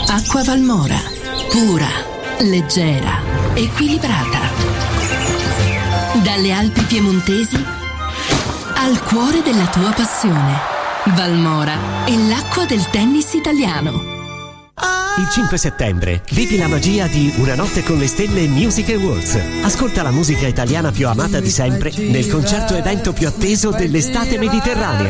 Acqua Valmora, pura, leggera, equilibrata. Dalle Alpi piemontesi al cuore della tua passione. Valmora è l'acqua del tennis italiano. Il 5 settembre vivi la magia di Una notte con le stelle Music Awards. Ascolta la musica italiana più amata di sempre nel concerto evento più atteso dell'estate mediterranea.